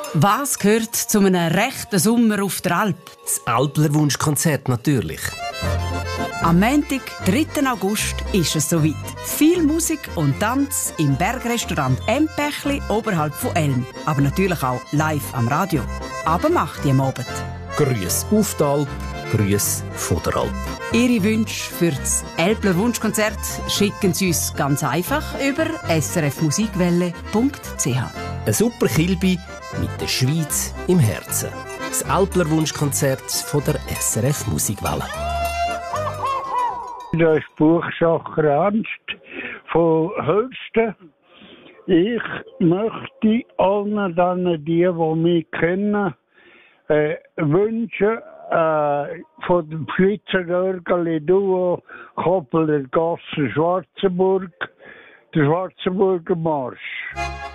Was gehört zu einem rechten Sommer auf der Alp? Das Alplerwunschkonzert natürlich. Am Montag, 3. August, ist es soweit. Viel Musik und Tanz im Bergrestaurant Empechli oberhalb von Elm. Aber natürlich auch live am Radio. Aber macht ihr am Abend. Grüß auf die Alp, Grüß von der Alp. Ihre Wünsche für das Elpler Wunschkonzert schicken Sie uns ganz einfach über srfmusikwelle.ch. Ein super Kilby mit der Schweiz im Herzen. Das Alplerwunschkonzert von der SRF Musikwelle. Das ist Buchschacher Ernst von Hölsten. Ich möchte allen denen, die mich kennen, wünschen, von dem Schweizer Örgeli-Duo Koppeler Gasse Schwarzenburg, der Schwarzenburger Marsch.